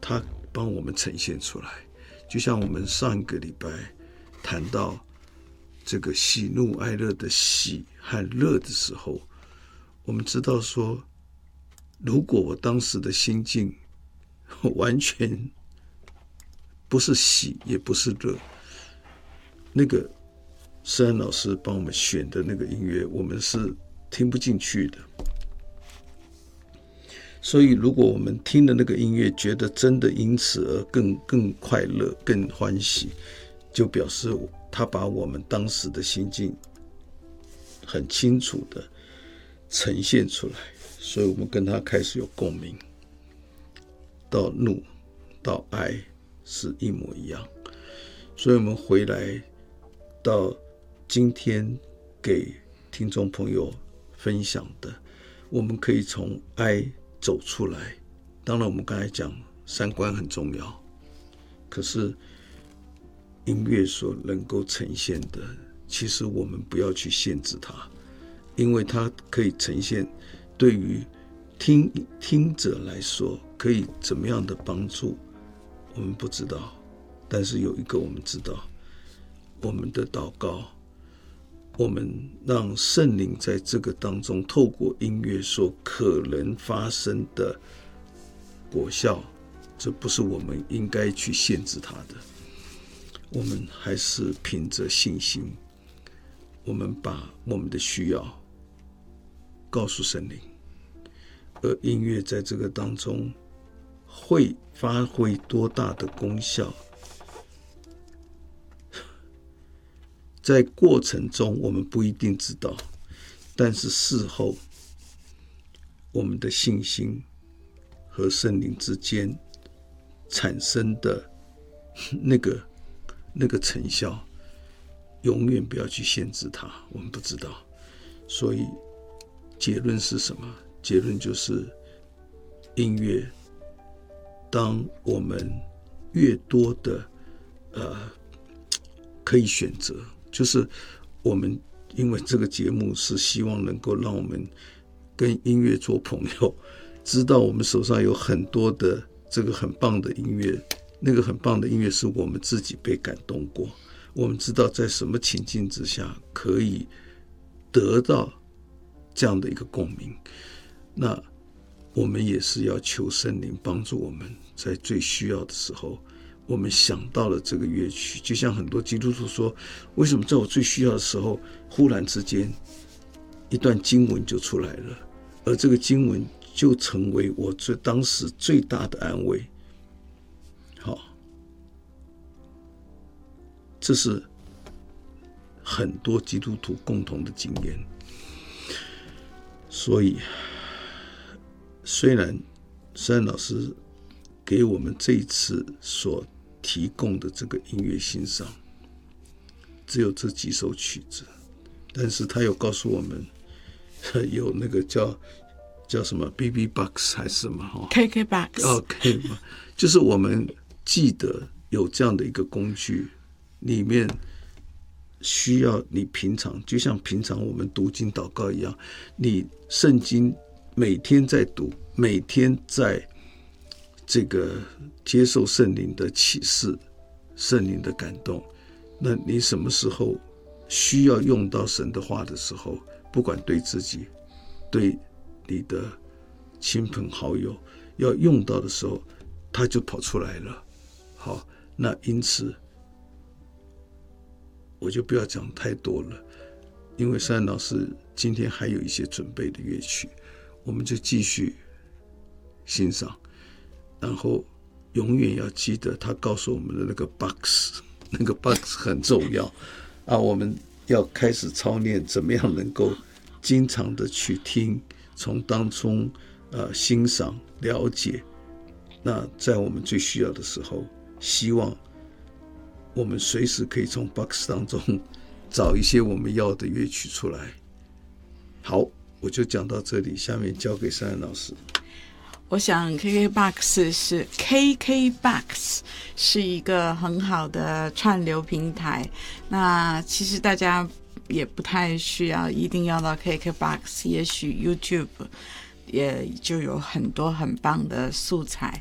他帮我们呈现出来。就像我们上一个礼拜谈到这个喜怒哀乐的喜和乐的时候，我们知道说，如果我当时的心境完全不是喜也不是乐，那个施安老师帮我们选的那个音乐我们是听不进去的。所以如果我们听了那个音乐觉得真的因此而更快乐更欢喜，就表示他把我们当时的心境很清楚的呈现出来，所以我们跟他开始有共鸣，到怒到哀是一模一样。所以我们回来到今天给听众朋友分享的，我们可以从哀走出来。当然我们刚才讲三观很重要，可是音乐所能够呈现的，其实我们不要去限制它，因为它可以呈现对于听者来说可以怎么样的帮助我们不知道，但是有一个我们知道，我们的祷告，我们让圣灵在这个当中透过音乐所可能发生的果效，这不是我们应该去限制它的。我们还是凭着信心，我们把我们的需要告诉圣灵，而音乐在这个当中会发挥多大的功效，在过程中我们不一定知道，但是事后我们的信心和圣灵之间产生的那个成效，永远不要去限制它，我们不知道。所以结论是什么？结论就是音乐，当我们越多的可以选择，就是我们因为这个节目是希望能够让我们跟音乐做朋友，知道我们手上有很多的这个很棒的音乐，那个很棒的音乐是我们自己被感动过，我们知道在什么情境之下可以得到这样的一个共鸣。那我们也是要求圣灵帮助我们，在最需要的时候我们想到了这个乐曲。就像很多基督徒说，为什么在我最需要的时候忽然之间一段经文就出来了，而这个经文就成为我当时最大的安慰。好，这是很多基督徒共同的经验。所以虽然施安老师给我们这一次所提供的这个音乐欣赏只有这几首曲子，但是他有告诉我们有那个叫什么 BB Box 还是什么 KK Box OK， 就是我们记得有这样的一个工具，里面需要你平常就像平常我们读经祷告一样，你圣经每天在读，每天在这个接受圣灵的启示，圣灵的感动，那你什么时候需要用到神的话的时候，不管对自己对你的亲朋好友要用到的时候，它就跑出来了。好，那因此我就不要讲太多了，因为施安老师今天还有一些准备的乐曲，我们就继续欣赏，然后永远要记得他告诉我们的那个 box， 那个 box 很重要啊！我们要开始操练怎么样能够经常的去听，从当中欣赏了解，那在我们最需要的时候，希望我们随时可以从 box 当中找一些我们要的乐曲出来。好，我就讲到这里，下面交给施安老师。 我想 KKBOX 是一个很好的串流平台，那其实大家也不太需要一定要到 KKBOX， 也许 YouTube 也就有很多很棒的素材。